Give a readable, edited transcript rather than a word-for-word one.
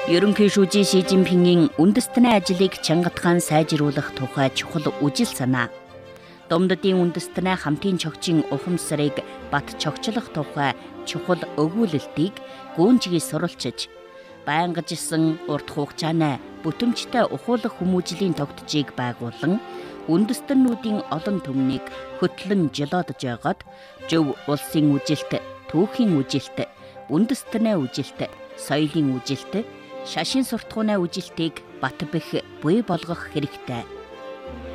Ерөнхийлөгч Ши Жинпингийн үндэстний ажлыг чангатхан сайжруулах тухай чухал үжил санаа. Домдодын үндэстний хамтын чогчийн ухамсарыг бат чогчлох тухай чухал өгүүлэлтийг гүнжгий сурвалжиж, байнгажсан урт хугацааны бүтэмжтэй ухуулах хүмүүжлийн тогтцыг байгуулан үндэстнүүдийн олон түмнийг хөтлөн жолоодож байгаад зөв улсын үжилт, түүхийн үжилт, үндэстний үжилт, соёлын үжилт, шашин суртахууны үжилтийг бат бэх буй болгох хэрэгтэй.